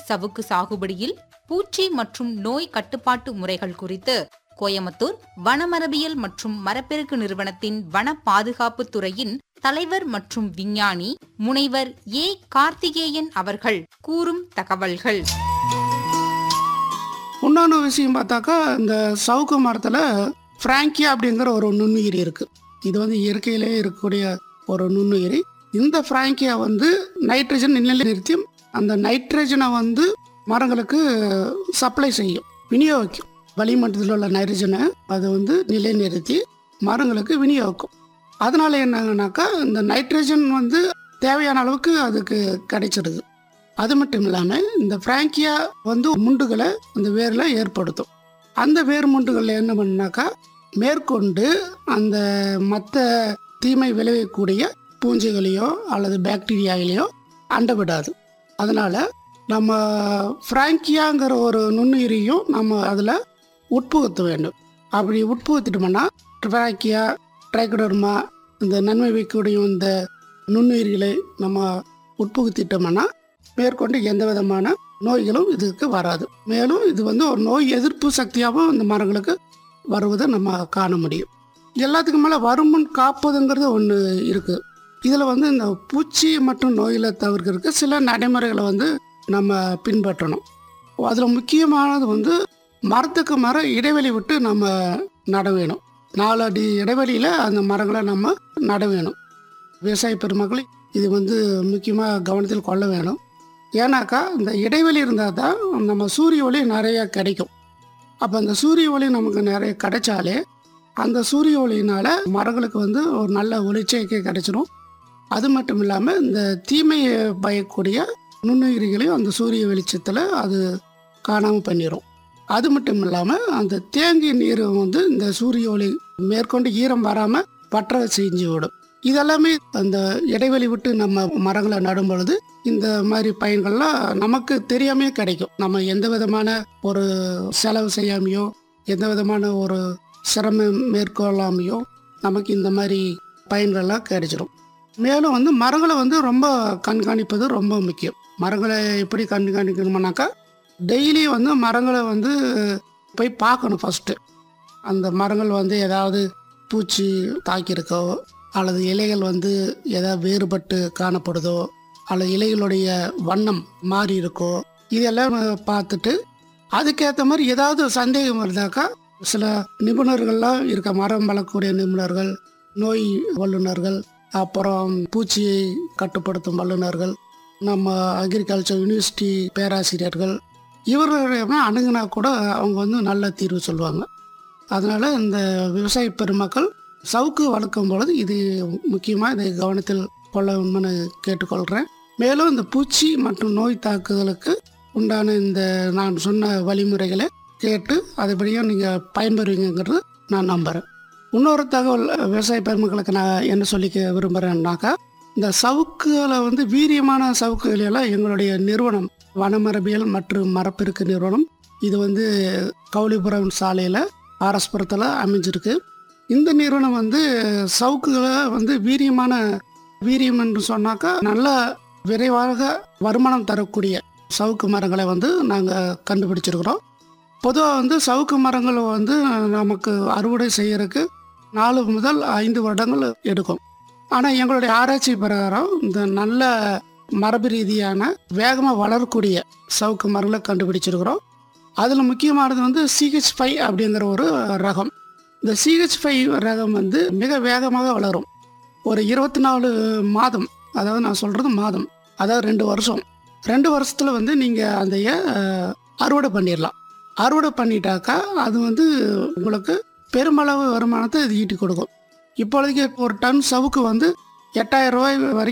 சவுக்கு சாகுபடியில் பூச்சி மற்றும் நோய் கட்டுப்பாட்டு முறைகள் குறித்து கோயமுத்தூர் வனமரபியல் மற்றும் மரப்பெருக்கு நிறுவனத்தின் வன பாதுகாப்பு துறையின் தலைவர் மற்றும் விஞ்ஞானி முனைவர் ஏ. கார்த்திகேயன் அவர்கள் கூறும் தகவல்கள். இன்னொன்று விஷயம் பார்த்தாக்கா, இந்த சவுக்கு மரத்தில் பிராங்கியா அப்படிங்கிற ஒரு நுண்ணுயிரி இருக்குது. இது வந்து இயற்கையிலே இருக்கக்கூடிய ஒரு நுண்ணுயிரி. இந்த பிராங்கியா வந்து நைட்ரஜன் நிலைநிறுத்தி அந்த நைட்ரஜனை வந்து மரங்களுக்கு சப்ளை செய்யும், விநியோகிக்கும். வளிமண்டலத்தில் உள்ள நைட்ரஜனை அது வந்து நிலைநிறுத்தி மரங்களுக்கு விநியோகிக்கும். அதனால என்னன்னாக்கா, இந்த நைட்ரஜன் வந்து தேவையான அளவுக்கு அதுக்கு கிடைச்சிடுது. அது மட்டும் இல்லாமல் இந்த பிராங்கியா வந்து முண்டுகளை அந்த வேரில் ஏற்படுத்தும். அந்த வேர் முண்டுகளில் என்ன பண்ணாக்கா, மேற்கொண்டு அந்த மற்ற தீமை விளைவிக்கக்கூடிய பூஞ்சைகளையோ அல்லது பாக்டீரியாவிலையோ அண்ட விடாது. அதனால் நம்ம பிராங்கியாங்கிற ஒரு நுண்ணுயிரியும் நம்ம அதில் உட்புகுத்த வேண்டும். அப்படி உட்புகுத்திட்டோம்னா பிராங்கியா, ட்ரைகோடர்மா, இந்த நன்மை வைக்கக்கூடிய இந்த நுண்ணுயிரிகளை நம்ம உட்புகுத்திட்டோம்னா மேற்கொண்டு எந்த விதமான நோய்களும் இதுக்கு வராது. மேலும் இது வந்து ஒரு நோய் எதிர்ப்பு சக்தியாகவும் இந்த மரங்களுக்கு வருவதை நம்ம காண முடியும். எல்லாத்துக்கும் மேலே வருமுன் காப்பதுங்கிறது ஒன்று இருக்குது. இதில் வந்து இந்த பூச்சி மற்றும் நோய்களை தவிர்க்கிறதுக்கு சில நடைமுறைகளை வந்து நம்ம பின்பற்றணும். அதில் முக்கியமானது வந்து மரத்துக்கு மரம் இடைவெளி விட்டு நம்ம நட வேணும். 4 அடி இடைவெளியில் அந்த மரங்களை நம்ம நட வேணும். விவசாய பெருமக்கள் இது வந்து முக்கியமாக கவனத்தில் கொள்ள வேணும். ஏன்னாக்கா இந்த இடைவெளி இருந்தால் தான் நம்ம சூரிய ஒளி நிறையா கிடைக்கும். அப்போ அந்த சூரிய ஒளி நமக்கு நிறைய கிடைச்சாலே அந்த சூரிய ஒளியினால் மரங்களுக்கு வந்து ஒரு நல்ல ஒளிச்சேர்க்கை கிடைச்சிடும். அது மட்டும் இல்லாமல் இந்த தீமையை பயக்கூடிய நுண்ணுயிரிகளையும் அந்த சூரிய வெளிச்சத்தில் அது காணாமல் பண்ணிடும். அது மட்டும் இல்லாமல் அந்த தேங்கிய நீரை வந்து இந்த சூரிய ஒளி மேற்கொண்டு ஈரம் வராமல் வற்ற செஞ்சு விடும். இதெல்லாமே அந்த இடைவெளி விட்டு நம்ம மரங்களை நடும் பொழுது இந்த மாதிரி பயன்கள்லாம் நமக்கு தெரியாமே கிடைக்கும். நம்ம எந்த விதமான ஒரு செலவு செய்யாமையோ எந்த விதமான ஒரு சிரமம் மேற்கொள்ளாமையோ நமக்கு இந்த மாதிரி பயன்கள்லாம் கிடைச்சிடும். மேலும் வந்து மரங்களை வந்து ரொம்ப கண்காணிப்பது ரொம்ப முக்கியம். மரங்களை எப்படி கண்காணிக்கணும்னாக்கா, டெய்லி வந்து மரங்களை வந்து போய் பார்க்கணும். ஃபஸ்ட்டு அந்த மரங்கள் வந்து ஏதாவது பூச்சி தாக்கியிருக்கோ அல்லது இலைகள் வந்து ஏதாவது வேறுபட்டு காணப்படுதோ அல்லது இலைகளுடைய வண்ணம் மாறி இருக்கோ இதெல்லாம் பார்த்துட்டு அதுக்கேற்ற மாதிரி ஏதாவது சந்தேகம் வருதாக்கா சில நிபுணர்கள்லாம் இருக்க, மரம் வளர்க்கக்கூடிய நிபுணர்கள், நோய் வல்லுநர்கள், அப்புறம் பூச்சியை கட்டுப்படுத்தும் வல்லுநர்கள், நம்ம அக்ரிகல்ச்சர் யூனிவர்சிட்டி பேராசிரியர்கள், இவர்கள் அணுகுனா கூட அவங்க வந்து நல்ல தீர்வு சொல்லுவாங்க. அதனால் இந்த விவசாய பெருமக்கள் சவுக்கு வளர்க்கும் பொழுது இது முக்கியமாக இதை கவனத்தில் கொள்ளணும்னு கேட்டுக்கொள்கிறேன். மேலும் இந்த பூச்சி மற்றும் நோய் தாக்குதலுக்கு உண்டான இந்த நான் சொன்ன வழிமுறைகளை கேட்டு அதுபடியும் நீங்கள் பயன்பெறுவீங்கிறது நான் நம்புகிறேன். இன்னொரு தகவல் விவசாய பெருமக்களுக்கு நான் என்ன சொல்லிக்க விரும்புகிறேன்னாக்கா, இந்த சவுக்குகளை வந்து வீரியமான சவுக்குகளெல்லாம் எங்களுடைய நிறுவனம் வனமரபியல் மற்றும் மரப்பெருக்கு நிறுவனம் இது வந்து கவுளிபுரம் சாலையில் ஆர்எஸ்புரத்தில் அமைஞ்சிருக்கு. இந்த நிறுவனம் வந்து சவுக்குகளை வந்து வீரியம் என்று சொன்னாக்கா நல்ல விரைவாக வருமானம் தரக்கூடிய சவுக்கு மரங்களை வந்து நாங்கள் கண்டுபிடிச்சிருக்கிறோம். பொதுவாக வந்து சவுக்கு மரங்கள் வந்து நமக்கு அறுவடை செய்யறதுக்கு 4 முதல் 5 வருடங்கள் எடுக்கும். ஆனால் எங்களுடைய ஆராய்ச்சி பிரகாரம் இந்த நல்ல மரபு ரீதியான வேகமாக வளரக்கூடிய சவுக்கு மரங்களை கண்டுபிடிச்சிருக்கிறோம். அதில் முக்கியமானது வந்து CH5 அப்படிங்கிற ஒரு ரகம். இந்த CH5 ரகம் வந்து மிக வேகமாக வளரும். ஒரு 24 மாதம், அதாவது நான் சொல்கிறது மாதம், அதாவது 2 வருஷம், 2 வருஷத்தில் வந்து நீங்கள் அந்த அறுவடை பண்ணிடலாம். அறுவடை பண்ணிட்டாக்கா அது வந்து உங்களுக்கு பெருமளவு வருமானத்தை இது ஈட்டி கொடுக்கும். இப்பொழுதுக்கு ஒரு டன் சவுக்கு வந்து 8000 ரூபாய் வரைக்கும்